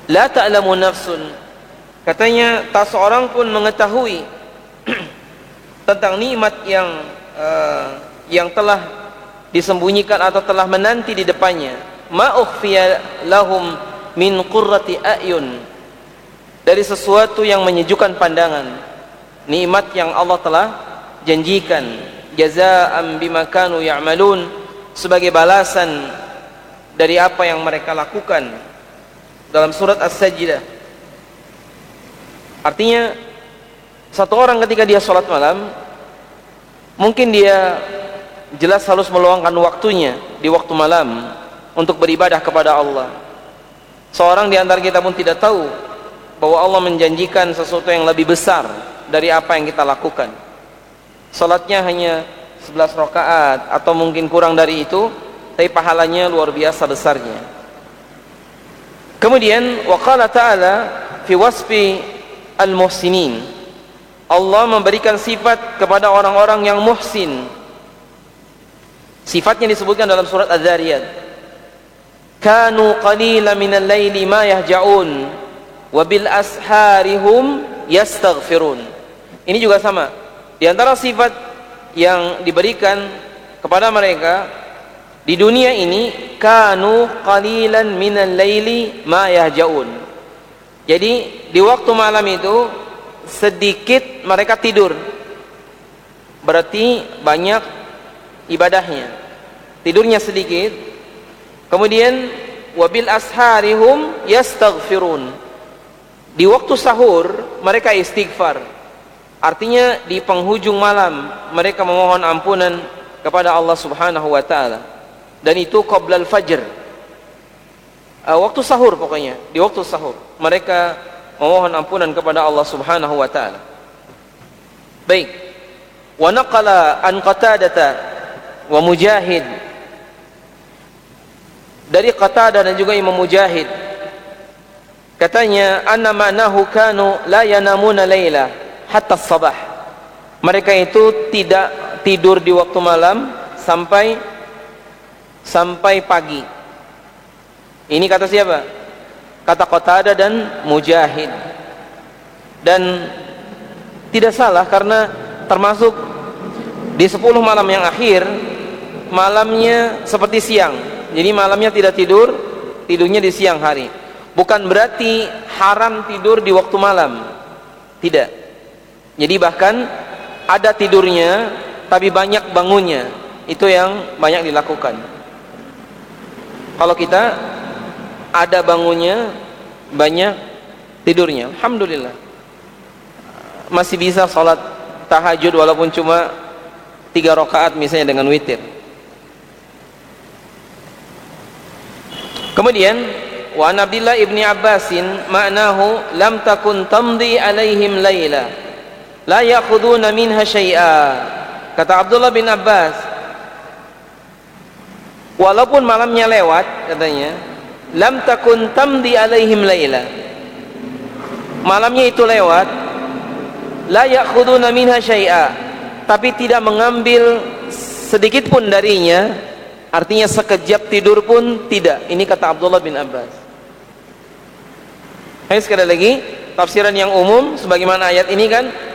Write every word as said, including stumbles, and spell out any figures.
La ta'lamu nafsun, katanya tak seorang pun mengetahui tentang nikmat yang uh, yang telah disembunyikan atau telah menanti di depannya. Ma ukhfiya lahum min qurrati a'yun, dari sesuatu yang menyejukkan pandangan, nikmat yang Allah telah janjikan, jazaa'an bima kanu ya'malun, sebagai balasan dari apa yang mereka lakukan, dalam surat As-Sajdah. Artinya satu orang ketika dia sholat malam, mungkin dia jelas harus meluangkan waktunya di waktu malam untuk beribadah kepada Allah. Seorang di antara kita pun tidak tahu bahwa Allah menjanjikan sesuatu yang lebih besar dari apa yang kita lakukan. Salatnya hanya sebelas rakaat atau mungkin kurang dari itu, tapi pahalanya luar biasa besarnya. Kemudian wa qala ta'ala fi wasfi al-muhsinin, Allah memberikan sifat kepada orang-orang yang muhsin. Sifatnya disebutkan dalam surat Az-Zariyat. Kanu qalilan minal laili ma yahja'un wa bil asharihum yastaghfirun. Ini juga sama. Di antara sifat yang diberikan kepada mereka di dunia ini, kanu qalilan minal laili ma yahja'un. Jadi di waktu malam itu sedikit mereka tidur. Berarti banyak ibadahnya. Tidurnya sedikit. Kemudian wabil asharihum yastaghfirun, di waktu sahur mereka istighfar. Artinya di penghujung malam mereka memohon ampunan kepada Allah Subhanahu wa taala, dan itu qabla al-fajr, uh, waktu sahur, pokoknya di waktu sahur mereka memohon ampunan kepada Allah Subhanahu wa taala. Baik, wa naqala an Qatadah wa Mujahid, dari Qatadah dan juga Imam Mujahid, katanya anna ma'nahu kanu la yanamuna laila hatta sabah, mereka itu tidak tidur di waktu malam sampai sampai pagi. Ini kata siapa? Kata Qatadah dan Mujahid. Dan tidak salah, karena termasuk di sepuluh malam yang akhir, malamnya seperti siang. Jadi malamnya tidak tidur, tidurnya di siang hari. Bukan berarti haram tidur di waktu malam, tidak. Jadi bahkan ada tidurnya tapi banyak bangunnya, itu yang banyak dilakukan. Kalau kita ada bangunnya, banyak tidurnya, alhamdulillah masih bisa sholat tahajud walaupun cuma tiga rakaat misalnya dengan witir. Kemudian wa an Abdillah ibni Abbasin ma'nahu lam takun tamdi alaihim laila la ya'khuduna minha syai'a. Kata Abdullah bin Abbas, walaupun malamnya lewat, katanya, lam takun tamdi alaihim laila, malamnya itu lewat, la ya'khuduna minha syai'a, tapi tidak mengambil sedikit pun darinya. Artinya sekejap tidur pun tidak. Ini kata Abdullah bin Abbas. Hai, sekali lagi tafsiran yang umum sebagaimana ayat ini kan,